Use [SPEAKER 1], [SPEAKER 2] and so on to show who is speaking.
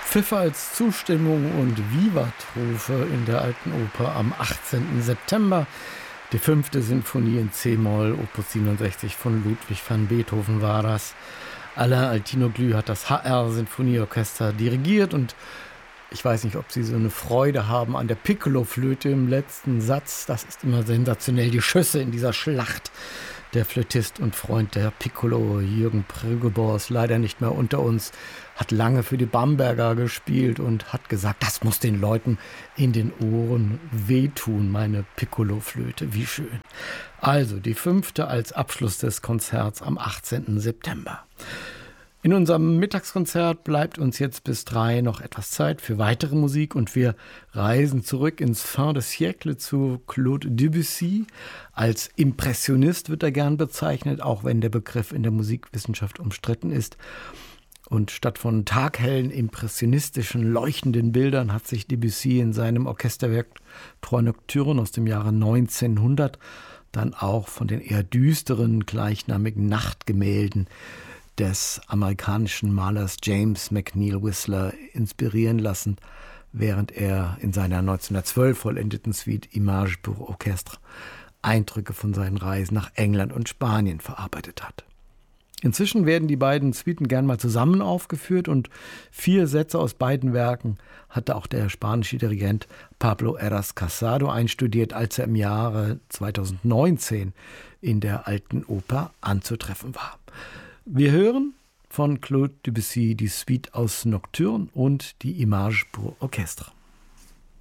[SPEAKER 1] Pfiffer als Zustimmung und Vivatrufe in der Alten Oper am 18. September. Die 5. Sinfonie in C-Moll, Opus 67 von Ludwig van Beethoven war das. Alain Altinoglou hat das HR-Sinfonieorchester dirigiert und ich weiß nicht, ob Sie so eine Freude haben an der Piccolo-Flöte im letzten Satz. Das ist immer sensationell, die Schüsse in dieser Schlacht. Der Flötist und Freund der Piccolo, Jürgen Prögebor, ist leider nicht mehr unter uns, hat lange für die Bamberger gespielt und hat gesagt, das muss den Leuten in den Ohren wehtun, meine Piccolo-Flöte, wie schön. Also die 5. als Abschluss des Konzerts am 18. September. In unserem Mittagskonzert bleibt uns jetzt bis 3 noch etwas Zeit für weitere Musik und wir reisen zurück ins Fin de siècle zu Claude Debussy. Als Impressionist wird er gern bezeichnet, auch wenn der Begriff in der Musikwissenschaft umstritten ist. Und statt von taghellen, impressionistischen, leuchtenden Bildern hat sich Debussy in seinem Orchesterwerk Trois Nocturnes aus dem Jahre 1900 dann auch von den eher düsteren, gleichnamigen Nachtgemälden des amerikanischen Malers James McNeill Whistler inspirieren lassen, während er in seiner 1912 vollendeten Suite Images pour Orchestre Eindrücke von seinen Reisen nach England und Spanien verarbeitet hat. Inzwischen werden die beiden Suiten gern mal zusammen aufgeführt und 4 Sätze aus beiden Werken hatte auch der spanische Dirigent Pablo Heras Casado einstudiert, als er im Jahre 2019 in der Alten Oper anzutreffen war. Wir hören von Claude Debussy die Suite aus Nocturne und die Images pour Orchestre.